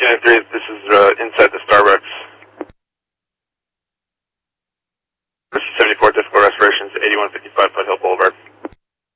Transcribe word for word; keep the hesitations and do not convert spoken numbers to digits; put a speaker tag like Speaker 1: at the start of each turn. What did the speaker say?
Speaker 1: nineteen ninety-three, this is uh, inside the Starbucks. This is seventy-four, difficult restorations, eighty-one fifty-five Foothill Boulevard.